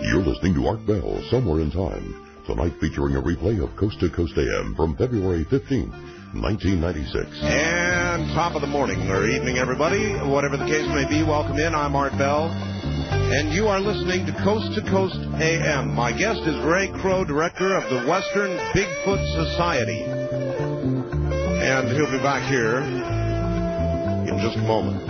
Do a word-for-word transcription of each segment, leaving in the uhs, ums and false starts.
You're listening to Art Bell, Somewhere in Time, tonight featuring a replay of Coast to Coast A M from February fifteenth, nineteen ninety-six. And top of the morning or evening, everybody. Whatever the case may be, welcome in. I'm Art Bell, and you are listening to Coast to Coast A M. My guest is Ray Crow, director of the Western Bigfoot Society. And he'll be back here in just a moment.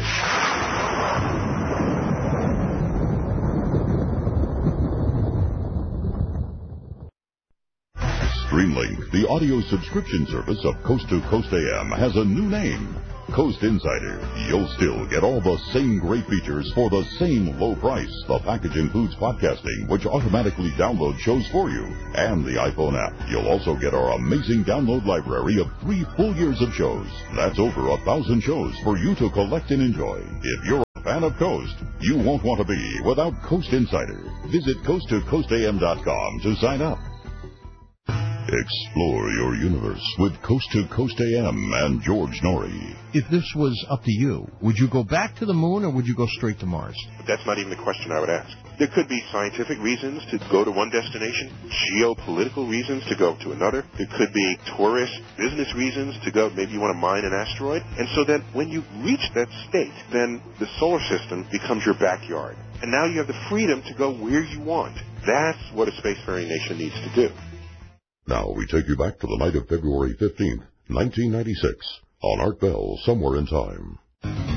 Streamlink, the audio subscription service of Coast to Coast A M, has a new name, Coast Insider. You'll still get all the same great features for the same low price. The package includes podcasting, which automatically downloads shows for you, and the iPhone app. You'll also get our amazing download library of three full years of shows. That's over a thousand shows for you to collect and enjoy. If you're a fan of Coast, you won't want to be without Coast Insider. Visit coast to coast a m dot com to sign up. Explore your universe with Coast to Coast A M and George Norrie. If this was up to you, would you go back to the moon or would you go straight to Mars? That's not even the question I would ask. There could be scientific reasons to go to one destination, geopolitical reasons to go to another. There could be tourist, business reasons to go. Maybe you want to mine an asteroid. And so then when you reach that state, then the solar system becomes your backyard. And now you have the freedom to go where you want. That's what a spacefaring nation needs to do. Now we take you back to the night of February fifteenth, nineteen ninety-six, on Art Bell, Somewhere in Time.